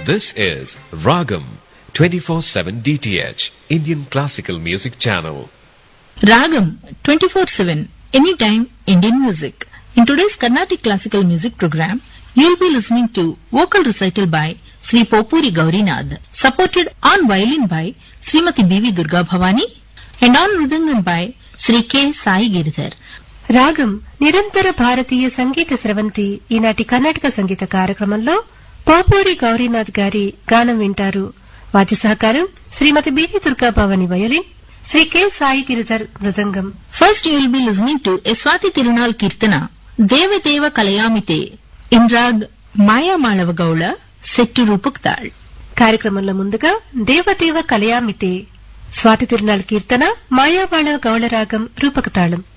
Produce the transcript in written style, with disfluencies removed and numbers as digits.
This is Ragam 24/7 DTH Indian Classical Music Channel. Ragam 24/7 anytime Indian music. In today's Carnatic Classical Music program, you will be listening to vocal recital by Sri Popuri Gaurinath, supported on violin by Srimati B.V. Durga Bhavani and on mridangam by Sri K. Sai Giridhar. రాగం నిరంతర భారతీయ సంగీత స్రవంతి ఈనాటి కర్ణాటక సంగీత కార్యక్రమంలో పోపూరి గౌరీనాథ్ గారి గానం వింటారు. వాద్య సహకారం శ్రీమతి BV Durga Bhavani violin, Shri K Sai Giridhar mridangam. First you will be listening to Eswati Tirunal Kirtana Deva Deva Kalayamite in Rag Maya Malava Gaula set to Rupak Tal. కార్యక్రమంలో ముందుగా దేవదేవ కలయామితే స్వాతి తిరునాళ్ కీర్తన మాయాబాళ గౌళ రాగం రూపకతాళం.